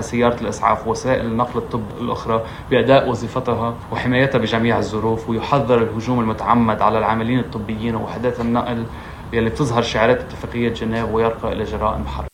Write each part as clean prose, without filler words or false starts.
سيارة الإسعاف ووسائل نقل الطب الأخرى بأداء وظيفتها وحمايتها بجميع الظروف، ويحذر الهجوم المتعمد على العاملين الطبيين ووحدات النقل يلي بتظهر شعارات اتفاقية جنيف ويرقى إلى جرائم حرب.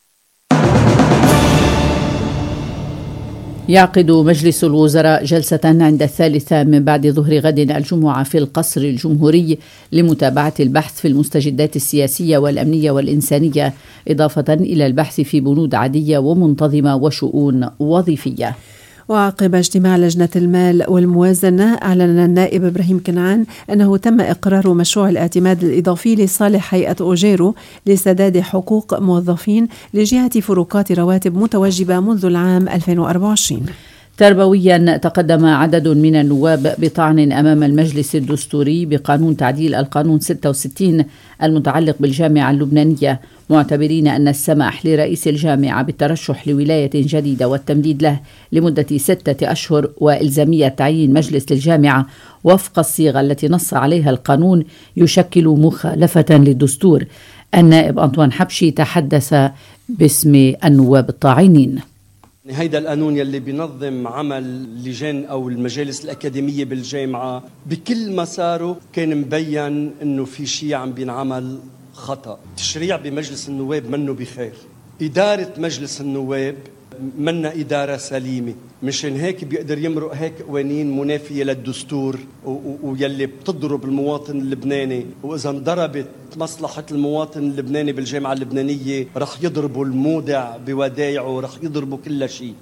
يعقد مجلس الوزراء جلسة عند 3 من بعد ظهر غد الجمعة في القصر الجمهوري لمتابعة البحث في المستجدات السياسية والأمنية والإنسانية، إضافة إلى البحث في بنود عادية ومنتظمة وشؤون وظيفية. وعقب اجتماع لجنة المال والموازنة، أعلن النائب إبراهيم كنعان أنه تم إقرار مشروع الاعتماد الإضافي لصالح هيئة أوجيرو لسداد حقوق موظفين لجهة فروقات رواتب متوجبة منذ العام 2024. تربويا، تقدم عدد من النواب بطعن أمام المجلس الدستوري بقانون تعديل القانون 66 المتعلق بالجامعة اللبنانية، معتبرين أن السماح لرئيس الجامعة بالترشح لولاية جديدة والتمديد له لمدة 6 أشهر وإلزامية تعيين مجلس للجامعة وفق الصيغة التي نص عليها القانون يشكل مخالفة للدستور. النائب أنطوان حبشي تحدث باسم النواب الطاعنين. هيدا القانون يلي بينظم عمل لجان أو المجالس الأكاديمية بالجامعة بكل مساره كان مبين أنه في شيء عم بينعمل خطأ. تشريع بمجلس النواب منه بخير، إدارة مجلس النواب منا إدارة سليمة، مشان هيك بيقدر يمرق هيك قوانين منافية للدستور ويلي بتضرب المواطن اللبناني، وإذا انضربت مصلحة المواطن اللبناني بالجامعة اللبنانية رح يضربوا المودع بودايعه، رح يضربوا كل شيء.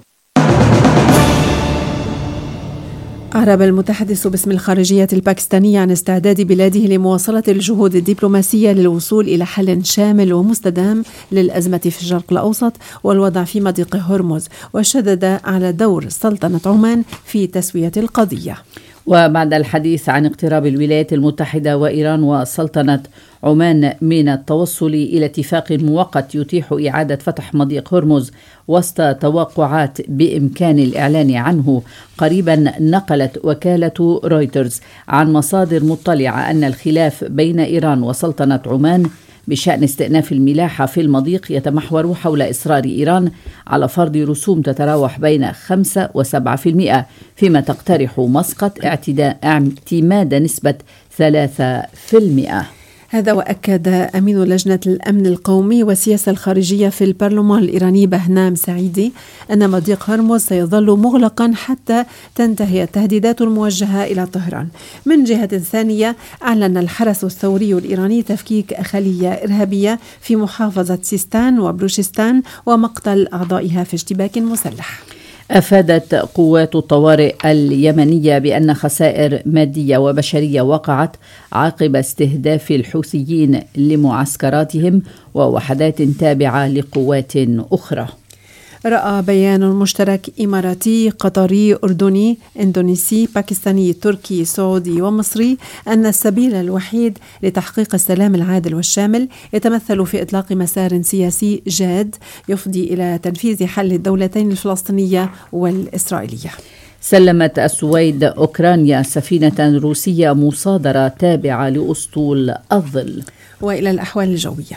أعرب المتحدث باسم الخارجية الباكستانية عن استعداد بلاده لمواصلة الجهود الدبلوماسية للوصول إلى حل شامل ومستدام للأزمة في الشرق الأوسط والوضع في مضيق هرمز، وشدد على دور سلطنة عمان في تسوية القضية. وبعد الحديث عن اقتراب الولايات المتحدة وإيران وسلطنة عمان من التوصل إلى اتفاق مؤقت يتيح إعادة فتح مضيق هرمز وسط توقعات بإمكان الإعلان عنه قريبا، نقلت وكالة رويترز عن مصادر مطلعة أن الخلاف بين إيران وسلطنة عمان بشأن استئناف الملاحة في المضيق يتمحور حول إصرار إيران على فرض رسوم تتراوح بين 5% و7%، فيما تقترح مسقط اعتماد نسبة 3%. هذا وأكد أمين لجنة الأمن القومي والسياسة الخارجية في البرلمان الإيراني بهنام سعيدي أن مضيق هرمز سيظل مغلقا حتى تنتهي التهديدات الموجهة إلى طهران. من جهة ثانية، أعلن الحرس الثوري الإيراني تفكيك خلية إرهابية في محافظة سيستان وبلوشستان ومقتل أعضائها في اشتباك مسلح. أفادت قوات الطوارئ اليمنية بأن خسائر مادية وبشرية وقعت عقب استهداف الحوثيين لمعسكراتهم ووحدات تابعة لقوات أخرى. رأى بيان مشترك إماراتي قطري أردني إندونيسي باكستاني تركي سعودي ومصري أن السبيل الوحيد لتحقيق السلام العادل والشامل يتمثل في إطلاق مسار سياسي جاد يفضي إلى تنفيذ حل الدولتين الفلسطينية والإسرائيلية. سلمت السويد أوكرانيا سفينة روسية مصادرة تابعة لأسطول الظل. وإلى الأحوال الجوية.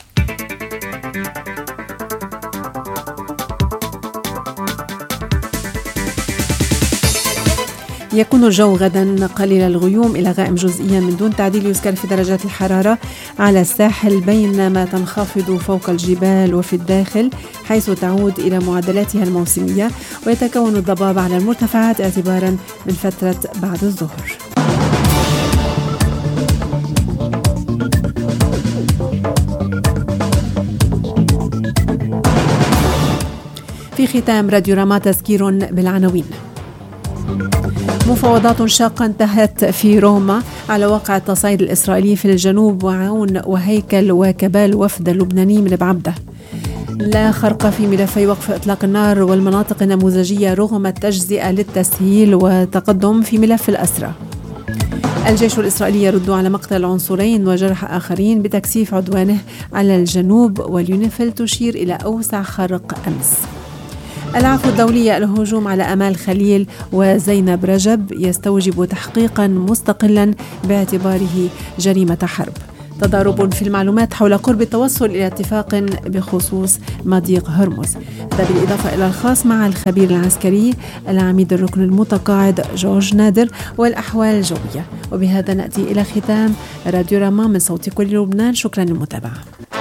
يكون الجو غدا قليل الغيوم إلى غائم جزئيا من دون تعديل، يذكر في درجات الحرارة على الساحل بينما تنخفض فوق الجبال وفي الداخل حيث تعود إلى معدلاتها الموسمية، ويتكون الضباب على المرتفعات اعتبارا من فترة بعد الظهر. في ختام راديو راما تذكير بالعناوين. مفاوضات شاقة انتهت في روما على واقع التصعيد الإسرائيلي في الجنوب وعون وهيكل وكبال وفد اللبناني من بعبدة. لا خرق في ملفي وقف إطلاق النار والمناطق النموذجية رغم التجزئة للتسهيل وتقدم في ملف الأسرى. الجيش الإسرائيلي يرد على مقتل عنصرين وجرح آخرين بتكثيف عدوانه على الجنوب، واليونيفيل تشير إلى أوسع خرق أمس. العفو الدولي الهجوم على أمال خليل وزينب رجب يستوجب تحقيقا مستقلا باعتباره جريمة حرب. تضارب في المعلومات حول قرب التوصل إلى اتفاق بخصوص مضيق هرمز. هذا بالإضافة إلى الخاص مع الخبير العسكري العميد الركن المتقاعد جورج نادر والأحوال الجوية. وبهذا نأتي إلى ختام راديو راما من صوت كل لبنان. شكرا للمتابعة.